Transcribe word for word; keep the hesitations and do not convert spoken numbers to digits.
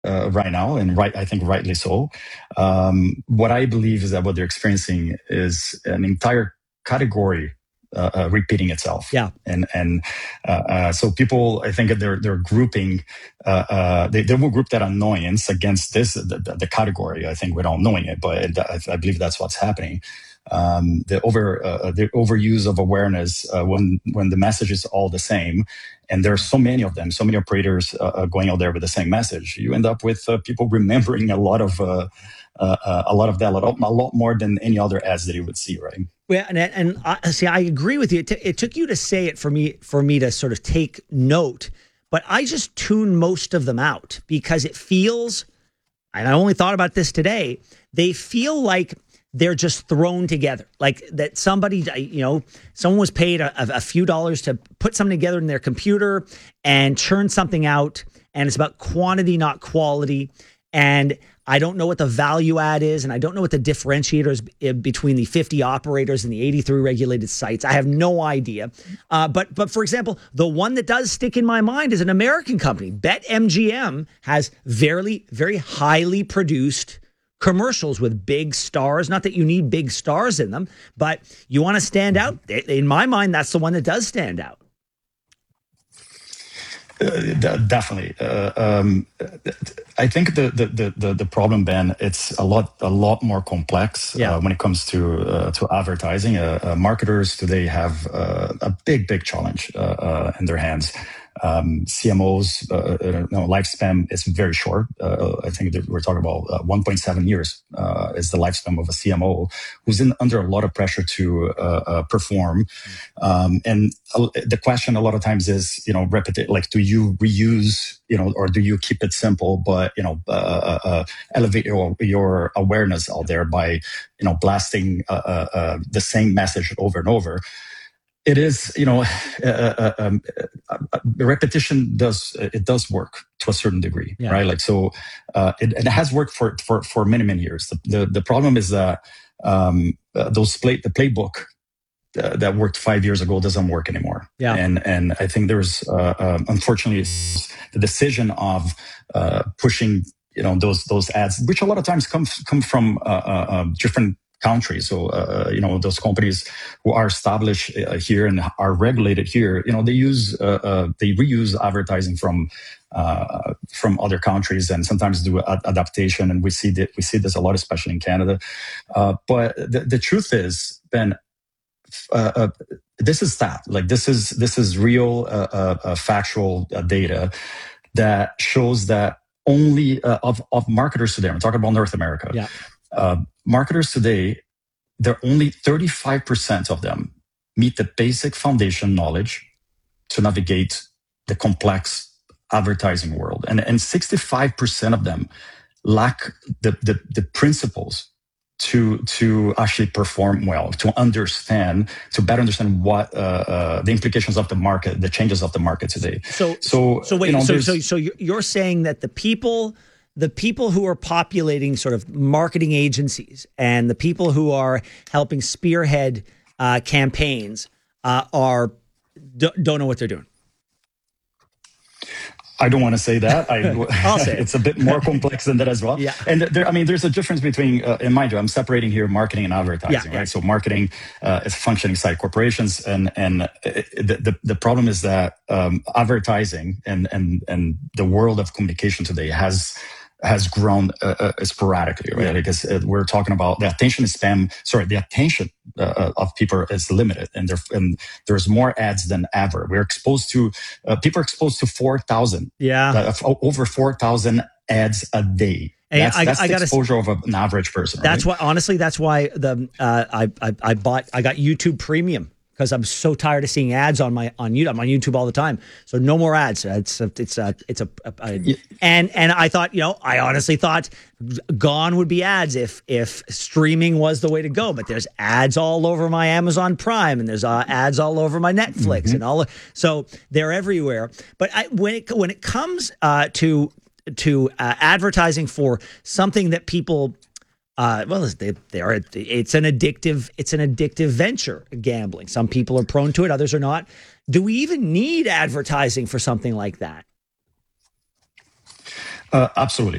uh, right now, and right, I think rightly so. Um, what I believe is that what they're experiencing is an entire category uh, uh, repeating itself. Yeah. And and uh, uh, so people, I think that they're they're grouping, uh, uh, they, they will group that annoyance against this the, the, the category. I think without knowing it, but it, I, I believe that's what's happening. Um, the over uh, the overuse of awareness uh, when when the message is all the same, and there's so many of them, so many operators uh, going out there with the same message. You end up with uh, people remembering a lot of uh, uh, a lot of that, a lot, a lot more than any other ads that you would see, right? Yeah, and and I, see, I agree with you. It, t- it took you to say it for me for me to sort of take note, but I just tune most of them out because it feels, and I only thought about this today, they feel like they're just thrown together, like that somebody, you know, someone was paid a, a few dollars to put something together in their computer and churn something out, and it's about quantity, not quality. And I don't know what the value add is, and I don't know what the differentiator is between the fifty operators and the eighty-three regulated sites. I have no idea. Uh, but but for example, the one that does stick in my mind is an American company. BetMGM has very, very highly produced commercials with big stars. Not that you need big stars in them, but you want to stand out. In my mind, that's the one that does stand out. Uh, definitely. Uh, um, I think the, the the the problem, Ben, it's a lot a lot more complex yeah. uh, when it comes to uh, to advertising. Uh, uh, marketers today have uh, a big big challenge uh, uh, in their hands. Um, C M Os, uh, uh, no, lifespan is very short. Uh, I think that we're talking about uh, one point seven years uh, is the lifespan of a C M O who's in under a lot of pressure to uh, uh, perform. Um, and uh, the question a lot of times is, you know, repeti- like, do you reuse, you know, or do you keep it simple, but, you know, uh, uh, elevate your, your awareness out there by, you know, blasting uh, uh, uh, the same message over and over? It is, you know, uh, uh, um, uh, uh, repetition does it does work to a certain degree, yeah. right? Like so, uh, it, it has worked for for for many many years. The the, the problem is that um, uh, those play the playbook uh, that worked five years ago doesn't work anymore. Yeah, and and I think there's uh, um, unfortunately the decision of uh, pushing, you know, those those ads, which a lot of times come come from uh, uh, uh, different countries. So, uh, you know, those companies who are established uh, here and are regulated here, you know, they use, uh, uh, they reuse advertising from, uh, from other countries and sometimes do ad- adaptation. And we see that, we see this a lot, especially in Canada. Uh, but the, the truth is, Ben, uh, uh, this is that, like, this is, this is real, uh, uh, uh, factual uh, data that shows that only uh, of, of marketers today, I'm talking about North America. Yeah. Uh, marketers today, they're only thirty-five percent of them meet the basic foundation knowledge to navigate the complex advertising world. And, and sixty-five percent of them lack the, the, the principles to, to actually perform well, to understand, to better understand what uh, uh, the implications of the market, the changes of the market today. So, so, so wait, you know, so, so, so you're saying that the people... the people who are populating sort of marketing agencies and the people who are helping spearhead uh, campaigns uh, are d- don't know what they're doing. I don't want to say that. I, I'll say it. It's a bit more complex than that as well. Yeah. And there, I mean, there's a difference between, uh, in mind you, I'm separating here marketing and advertising, yeah, right? Yeah. So marketing uh, is functioning side corporations, and and the the, the problem is that um, advertising and and and the world of communication today has. has grown uh, uh, sporadically, right? Yeah. Because uh, we're talking about the attention span. Sorry, the attention uh, of people is limited, and there and there's more ads than ever. We're exposed to uh, people are exposed to four thousand, yeah, uh, over four thousand ads a day. Hey, that's I, that's I the gotta, exposure of an average person. That's right? why, honestly, that's why the uh, I, I I bought I got YouTube Premium. Because I'm so tired of seeing ads on my on YouTube. I'm on YouTube all the time, so no more ads. It's a, it's a, it's a, a, a Yeah. and and I thought, you know, I honestly thought gone would be ads if if streaming was the way to go. But there's ads all over my Amazon Prime, and there's uh, ads all over my Netflix, mm-hmm. and all. So they're everywhere. But I, when it when it comes uh, to to uh, advertising for something that people. Uh, well, they, they are. It's an addictive. It's an addictive venture. Gambling. Some people are prone to it. Others are not. Do we even need advertising for something like that? Uh, absolutely.